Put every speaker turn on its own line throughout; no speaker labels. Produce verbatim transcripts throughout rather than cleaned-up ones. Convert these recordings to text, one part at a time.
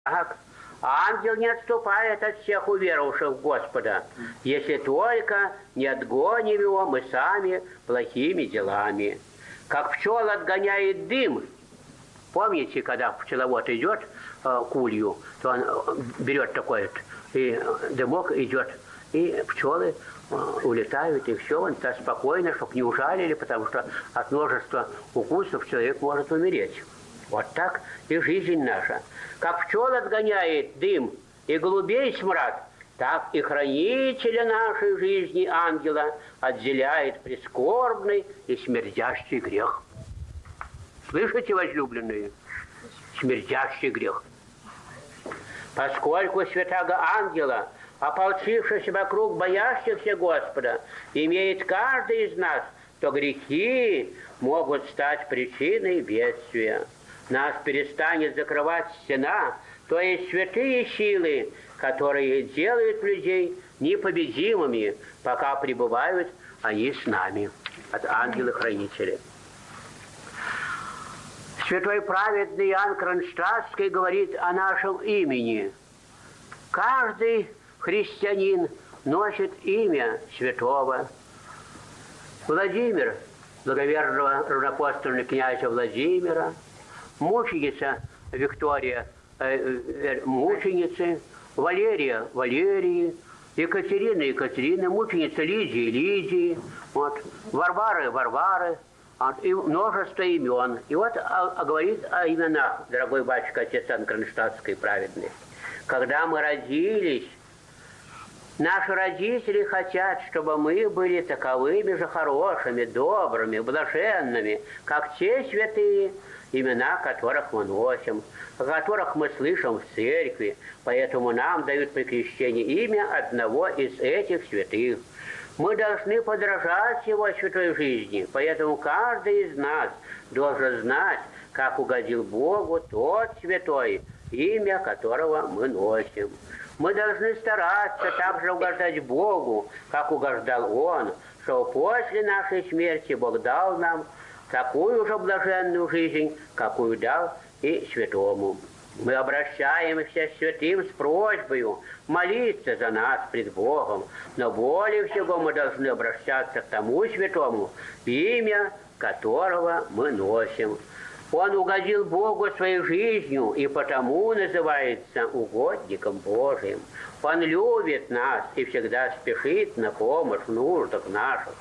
Так, ангел не отступает от всех уверовавших в Господа, если только не отгоним его мы сами плохими делами. Как пчел отгоняет дым. Помните, когда пчеловод идет э, к улью, то он берет такой вот, и дымок идет, и пчелы э, улетают, и все, он так спокойно, чтобы не ужалили, потому что от множества укусов человек может умереть. Вот так и жизнь наша. Как пчел отгоняет дым и голубей смрад, так и хранителя нашей жизни ангела отделяет прискорбный и смердящий грех. Слышите, возлюбленные? Смердящий грех. Поскольку святаго ангела, ополчившись вокруг боящихся Господа, имеет каждый из нас, то грехи могут стать причиной бедствия. Нас перестанет закрывать стена, то есть святые силы, которые делают людей непобедимыми, пока пребывают они с нами, от ангелы-хранители. Святой праведный Иоанн Кронштадтский говорит о нашем имени. Каждый христианин носит имя святого. Владимир, благоверного равноапостольного князя Владимира, мученица Виктория, э, э, мученицы, Валерия, Валерии, Екатерина, Екатерина, мученица Лидии, Лидии, вот, Варвары, Варвары, вот, и множество имен. И вот а, а говорит о именах, дорогой батюшка, отец Иоанн Кронштадтский праведный. Когда мы родились, наши родители хотят, чтобы мы были таковыми же хорошими, добрыми, блаженными, как те святые, имена которых мы носим, о которых мы слышим в церкви, поэтому нам дают при крещении имя одного из этих святых. Мы должны подражать его святой жизни, поэтому каждый из нас должен знать, как угодил Богу тот святой, имя которого мы носим. Мы должны стараться также угождать Богу, как угождал Он, что после нашей смерти Бог дал нам такую же блаженную жизнь, какую дал и святому. Мы обращаемся к святым с просьбой молиться за нас пред Богом, но более всего мы должны обращаться к тому святому, имя которого мы носим. Он угодил Богу своей жизнью и потому называется угодником Божиим. Он любит нас и всегда спешит на помощь в нуждах наших.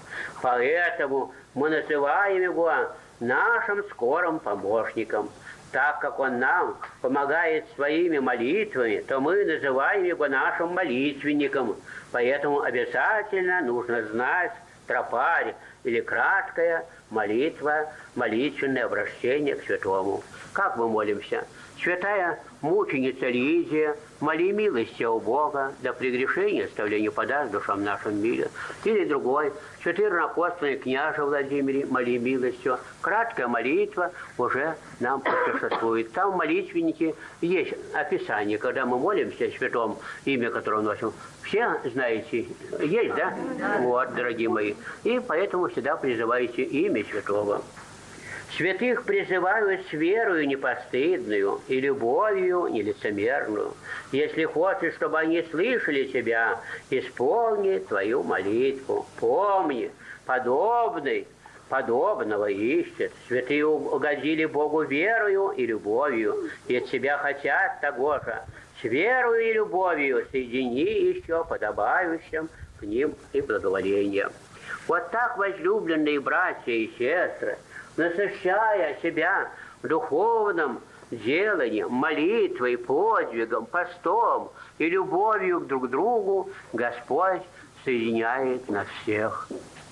Поэтому мы называем его нашим скорым помощником. Так как он нам помогает своими молитвами, то мы называем его нашим молитвенником. Поэтому обязательно нужно знать тропарь или краткая молитва, молитвенное обращение к святому. Как мы молимся? Святая мученица Лидия, моли милости у Бога, да прегрешение оставление подаст душам нашим мире. Или другой, святый равноапостольный княже Владимире, моли милостью. Краткая молитва уже нам существует. Там в молитвеннике есть описание, когда мы молимся о святом, имя которого носим. Все знаете, есть, да? Вот, дорогие мои. И поэтому всегда призывайте имя святого. Святых призывают с верою непостыдную и любовью нелицемерную. Если хочешь, чтобы они слышали тебя, исполни твою молитву. Помни, подобный, подобного ищет. Святые угодили Богу верою и любовью, и от тебя хотят того же. С верою и любовью соедини еще подобающим к ним и благоволением. Вот так, возлюбленные братья и сестры, насыщая себя духовным деланием, молитвой, подвигом, постом и любовью друг к другу, Господь соединяет нас всех.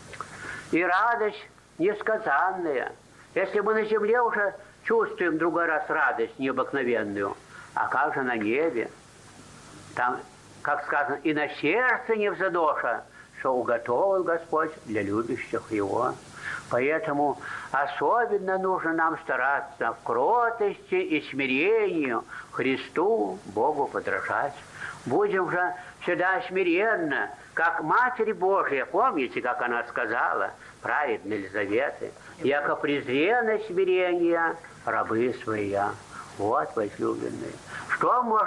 И радость несказанная. Если мы на земле уже чувствуем в другой раз радость необыкновенную, а как же на небе? Там, как сказано, и на сердце не взадоша, что уготовил Господь для любящих Его. Поэтому особенно нужно нам стараться в кротости и смирении Христу, Богу подражать. Будем же всегда смиренно, как Матерь Божия. Помните, как она сказала, праведной Елизаветы, «Яко презренно смирение рабы своя». Вот, возлюбленные. Что может